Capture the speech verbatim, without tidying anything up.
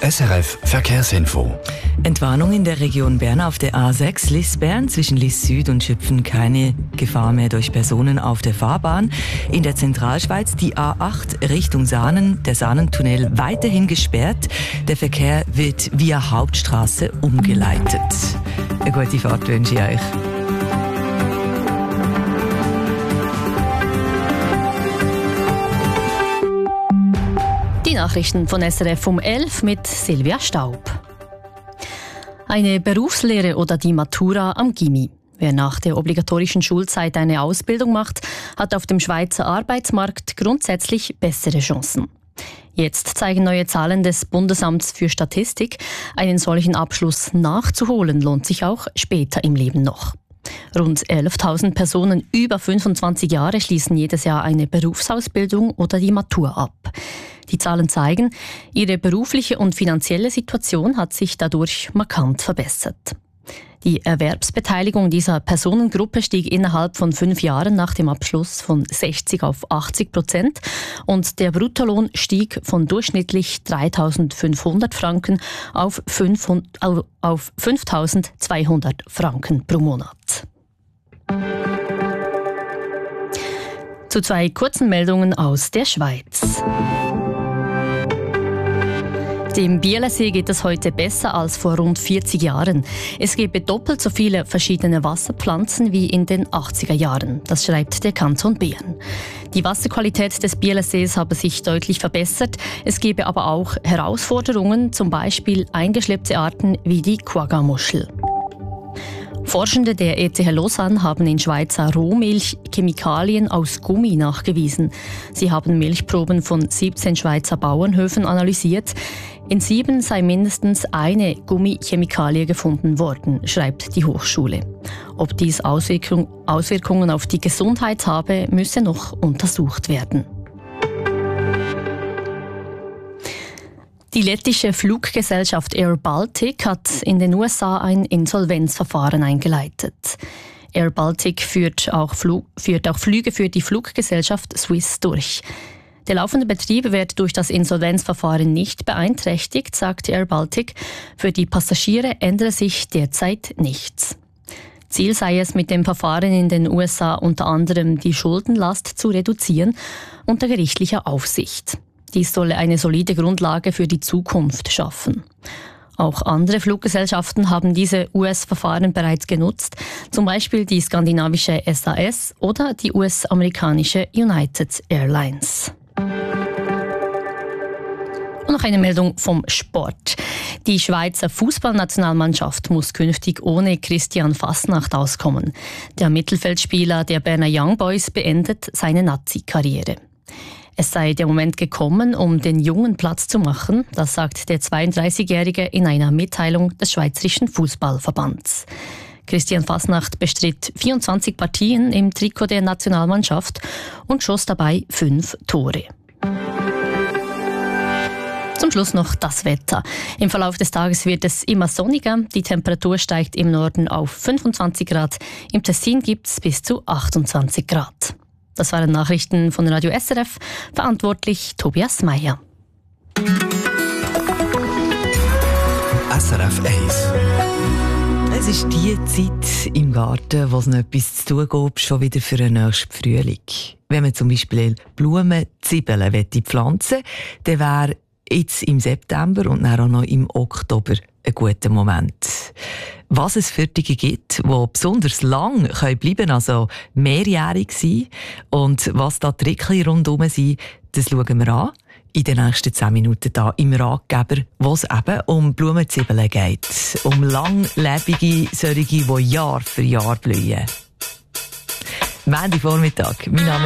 S R F Verkehrsinfo. Entwarnung in der Region Bern auf der A sechs Liss-Bern zwischen Liss Süd und Schüpfen. Keine Gefahr mehr durch Personen auf der Fahrbahn. In der Zentralschweiz die A acht Richtung Saanen. Der Saanentunnel weiterhin gesperrt. Der Verkehr wird via Hauptstraße umgeleitet. Eine gute Fahrt wünsche ich euch. Die Nachrichten von S R F um elf mit Silvia Staub. Eine Berufslehre oder die Matura am Gimmi. Wer nach der obligatorischen Schulzeit eine Ausbildung macht, hat auf dem Schweizer Arbeitsmarkt grundsätzlich bessere Chancen. Jetzt zeigen neue Zahlen des Bundesamts für Statistik, einen solchen Abschluss nachzuholen lohnt sich auch später im Leben noch. Rund elftausend Personen über fünfundzwanzig Jahre schließen jedes Jahr eine Berufsausbildung oder die Matur ab. Die Zahlen zeigen, ihre berufliche und finanzielle Situation hat sich dadurch markant verbessert. Die Erwerbsbeteiligung dieser Personengruppe stieg innerhalb von fünf Jahren nach dem Abschluss von sechzig auf achtzig Prozent und der Bruttolohn stieg von durchschnittlich dreitausendfünfhundert Franken auf fünftausendzweihundert Franken pro Monat. Zu zwei kurzen Meldungen aus der Schweiz. Dem Bielersee geht es heute besser als vor rund vierzig Jahren. Es gebe doppelt so viele verschiedene Wasserpflanzen wie in den achtziger Jahren. Das schreibt der Kanton Bern. Die Wasserqualität des Bielersees habe sich deutlich verbessert. Es gebe aber auch Herausforderungen, zum Beispiel eingeschleppte Arten wie die Quagga-Muschel. Forschende der E T H Lausanne haben in Schweizer Rohmilch Chemikalien aus Gummi nachgewiesen. Sie haben Milchproben von siebzehn Schweizer Bauernhöfen analysiert. In sieben sei mindestens eine Gummichemikalie gefunden worden, schreibt die Hochschule. Ob dies Auswirkung, Auswirkungen auf die Gesundheit habe, müsse noch untersucht werden. Die lettische Fluggesellschaft Air Baltic hat in den U S A ein Insolvenzverfahren eingeleitet. Air Baltic führt auch, Flug, führt auch Flüge für die Fluggesellschaft Swiss durch. Der laufende Betrieb wird durch das Insolvenzverfahren nicht beeinträchtigt, sagt Air Baltic. Für die Passagiere ändere sich derzeit nichts. Ziel sei es mit dem Verfahren in den U S A unter anderem die Schuldenlast zu reduzieren unter gerichtlicher Aufsicht. Dies solle eine solide Grundlage für die Zukunft schaffen. Auch andere Fluggesellschaften haben diese U S-Verfahren bereits genutzt, zum Beispiel die skandinavische S A S oder die U S-amerikanische United Airlines. Und noch eine Meldung vom Sport. Die Schweizer Fußballnationalmannschaft muss künftig ohne Christian Fasnacht auskommen. Der Mittelfeldspieler der Berner Young Boys beendet seine Nazi-Karriere. Es sei der Moment gekommen, um den Jungen Platz zu machen, das sagt der zweiunddreißigjährige in einer Mitteilung des Schweizerischen Fußballverbands. Christian Fasnacht bestritt vierundzwanzig Partien im Trikot der Nationalmannschaft und schoss dabei fünf Tore. Zum Schluss noch das Wetter. Im Verlauf des Tages wird es immer sonniger. Die Temperatur steigt im Norden auf fünfundzwanzig Grad. Im Tessin gibt es bis zu achtundzwanzig Grad. Das waren Nachrichten von Radio S R F. Verantwortlich Tobias Meyer. S R F eins. Es ist die Zeit im Garten, wo es noch etwas zu tun gibt, schon wieder für den nächsten Frühling. Wenn man zum Beispiel Blumen, Zwiebeln pflanzen will, dann wäre jetzt im September und dann auch noch im Oktober ein guter Moment. Was es für Dinge gibt, die besonders lang bleiben können, also mehrjährig sein, und was da Trickchen rundherum sind, das schauen wir an in den nächsten zehn Minuten hier im Ratgeber, wo es eben um Blumenzwiebeln geht. Um langlebige, solche, die Jahr für Jahr blühen. Montagvormittag. Mein Name